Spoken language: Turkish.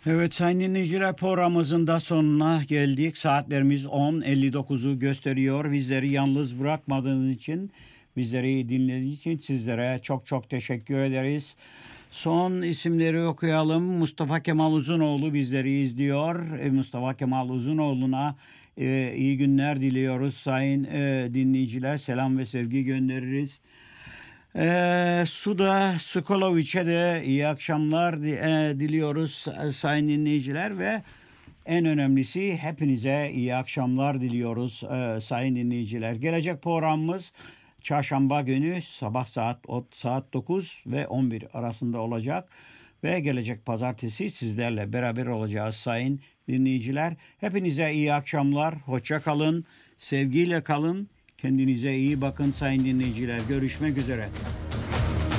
Evet sayın dinleyiciler, programımızın da sonuna geldik. Saatlerimiz 10.59'u gösteriyor. Bizleri yalnız bırakmadığınız için, bizleri dinlediğiniz için sizlere çok çok teşekkür ederiz. Son isimleri okuyalım. Mustafa Kemal Uzunoğlu bizleri izliyor. Mustafa Kemal Uzunoğlu'na iyi günler diliyoruz sayın dinleyiciler. Selam ve sevgi göndeririz. Suda Sokoloviç'e de iyi akşamlar diliyoruz sayın dinleyiciler ve en önemlisi hepinize iyi akşamlar diliyoruz sayın dinleyiciler. Gelecek programımız çarşamba günü sabah saat 9 ve 11 arasında olacak ve gelecek pazartesi sizlerle beraber olacağız sayın dinleyiciler. Hepinize iyi akşamlar, hoşça kalın, sevgiyle kalın. Kendinize iyi bakın sayın dinleyiciler. Görüşmek üzere.